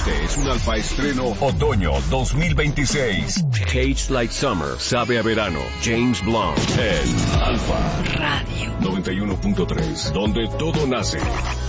Este es un Alfa estreno otoño 2026. Caged Like Summer, sabe a verano. James Blunt en Alfa Radio 91.3, donde todo nace.